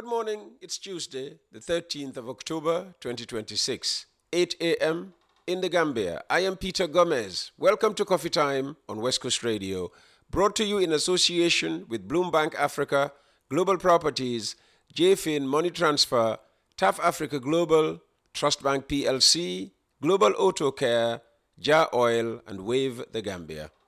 Good morning. It's Tuesday, the 13th of October, 2026, 8 a.m. in the Gambia. I am Peter Gomez. Welcome to Coffee Time on West Coast Radio, brought to you in association with Bloombank Africa, Global Properties, JFIN Money Transfer, TAF Africa Global, Trust Bank PLC, Global Auto Care, Jar Oil, and Wave the Gambia.